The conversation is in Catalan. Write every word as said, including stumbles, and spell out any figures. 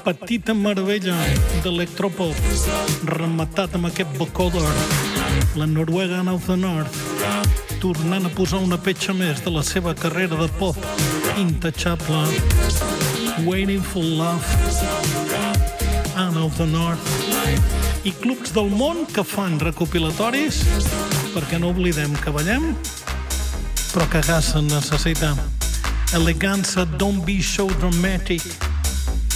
petita meravella d'electropop, rematat amb aquest vocoder, la Noruega of the North, tornant a posar una petja més de la seva carrera de pop intachable. Waiting for Love, Anna of the North. I clubs del món que fan recopilatoris, perquè no oblidem que ballem, però que gas en necessita. Eleganza, Don't Be So Dramatic.